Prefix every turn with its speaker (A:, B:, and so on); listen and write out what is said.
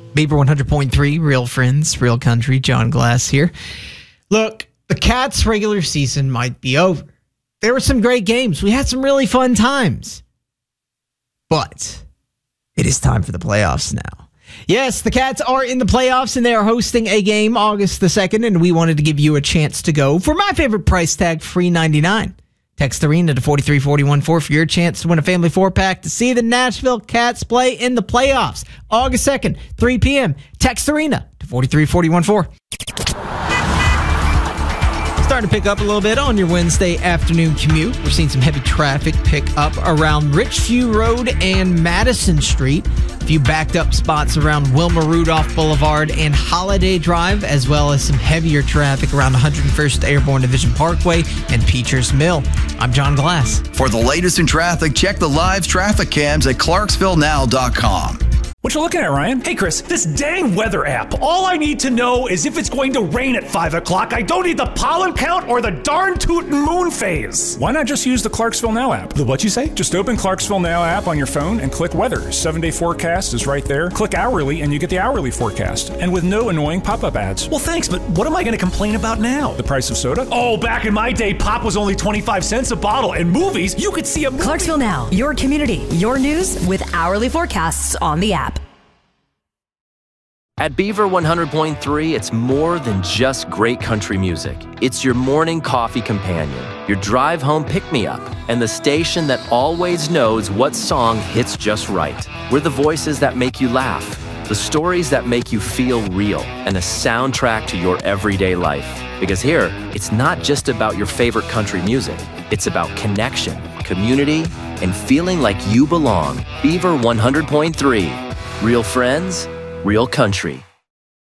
A: Beaver 100.3, real friends, real country. John Glass here. Look, the Cats' regular season might be over. There were some great games. We had some really fun times. But it is time for the playoffs now. Yes, the Cats are in the playoffs, and they are hosting a game August the 2nd, and we wanted to give you a chance to go for my favorite price tag, free $99. Text ARENA to 43414 for your chance to win a family 4-pack to see the Nashville Cats play in the playoffs. August 2nd, 3 p.m. Text ARENA to 43414. Starting to pick up a little bit on your Wednesday afternoon commute. We're seeing some heavy traffic pick up around Richview Road and Madison Street. A few backed up spots around Wilma Rudolph Boulevard and Holiday Drive, as well as some heavier traffic around 101st Airborne Division Parkway and Peachers Mill. I'm John Glass.
B: For the latest in traffic, check the live traffic cams at ClarksvilleNow.com.
C: What you looking at, Ryan? Hey, Chris, this dang weather app. All I need to know is if it's going to rain at 5 o'clock. I don't need the pollen count or the darn tootin' moon phase. Why not just use the Clarksville Now app? The what you say? Just open Clarksville Now app on your phone and click weather. 7-day forecast is right there. Click hourly and you get the hourly forecast. And with no annoying pop-up ads. Well, thanks, but what am I going to complain about now? The price of soda? Oh, back in my day, pop was only 25 cents a bottle. And movies, you could see a movie.
D: Clarksville Now, your community, your news with hourly forecasts on the app.
E: At Beaver 100.3, it's more than just great country music. It's your morning coffee companion, your drive home pick-me-up, and the station that always knows what song hits just right. We're the voices that make you laugh, the stories that make you feel real, and a soundtrack to your everyday life. Because here, it's not just about your favorite country music. It's about connection, community, and feeling like you belong. Beaver 100.3, real friends, real country.